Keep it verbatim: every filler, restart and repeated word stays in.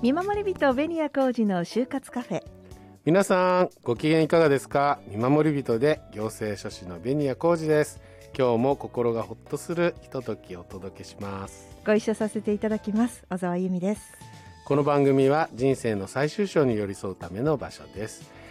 見守り人紅谷浩二の就活カフェ。 皆さんご機嫌いかがですか？見守り人で行政書士の紅谷浩二です。今日も心がほっとするひとときをお届けします。 ご一緒させていただきます。小沢由美です。 この番組は人生の最終章に寄り添うための場所です。